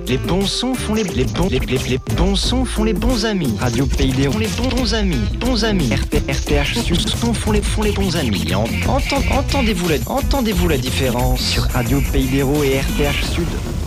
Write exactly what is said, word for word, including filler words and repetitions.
Les bons sons font les, les bons les, les, les bons sons font les bons amis. Radio Pays des Ronds, les bons, bons amis, bons amis. R T H Sud font les font les bons amis. Entend, entendez-vous la entendez-vous la différence sur Radio Pays des Ronds et R T H Sud?